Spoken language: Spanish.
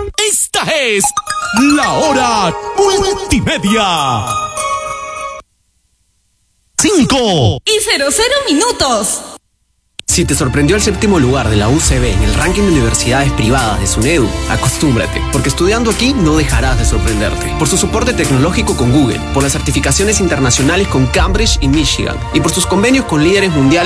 Esta es la hora multimedia. 5 y 00 minutos. Si te sorprendió el 7º lugar de la UCB en el ranking de universidades privadas de SUNEDU, acostúmbrate, porque estudiando aquí no dejarás de sorprenderte. Por su soporte tecnológico con Google, por las certificaciones internacionales con Cambridge y Michigan, y por sus convenios con líderes mundiales